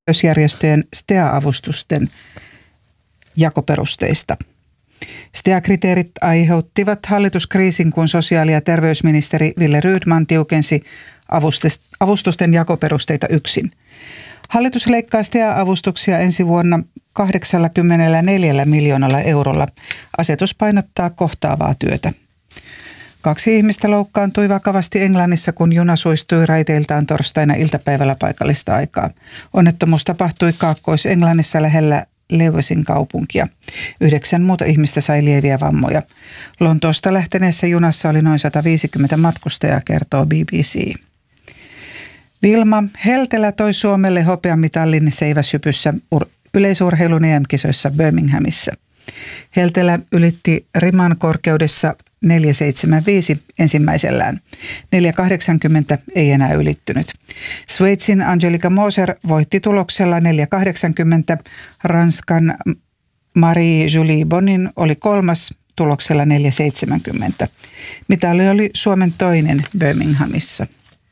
terveysjärjestöjen STEA-avustusten jakoperusteista. STEA-kriteerit aiheuttivat hallituskriisin, kun sosiaali- ja terveysministeri Wille Rydman tiukensi avustusten jakoperusteita yksin. Hallitus leikkaa STEA-avustuksia ensi vuonna 84 miljoonalla eurolla. Asetus painottaa kohtaavaa työtä. 2 ihmistä loukkaantui vakavasti Englannissa, kun juna suistui raiteiltaan torstaina iltapäivällä paikallista aikaa. Onnettomuus tapahtui Kaakkois-Englannissa lähellä Lewisin kaupunkia. 9 muuta ihmistä sai lieviä vammoja. Lontoosta lähteneessä junassa oli noin 150 matkustajaa, kertoo BBC. Vilma Heltelä toi Suomelle hopeamitalin seiväshypyssä yleisurheilun EM-kisoissa Birminghamissa. Heltelä ylitti riman korkeudessa 4,75 ensimmäisellään. 4,80 ei enää ylittynyt. Sveitsin Angelika Moser voitti tuloksella 4,80. Ranskan Marie-Julie Bonin oli 3. tuloksella 4,70. Mitali oli Suomen toinen Birminghamissa.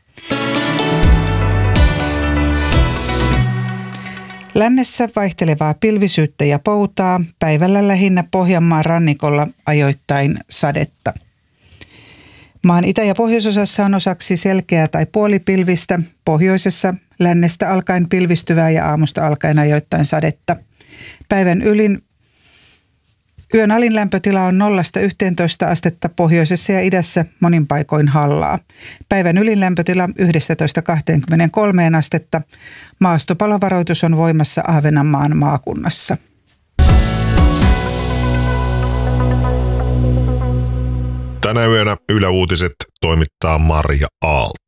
Lännessä vaihtelevaa pilvisyyttä ja poutaa, päivällä lähinnä Pohjanmaan rannikolla ajoittain sadetta. Maan itä- ja pohjoisosassa on osaksi selkeää tai puolipilvistä, pohjoisessa lännestä alkaen pilvistyvää ja aamusta alkaen ajoittain sadetta. Yön alin lämpötila on 0–11 astetta pohjoisessa ja idässä monin paikoin hallaa. Päivän ylin lämpötila 11–23 astetta. Maastopalovaroitus on voimassa Ahvenanmaan maakunnassa. Tänä yönä Yle Uutiset toimittaa Marja Aalto.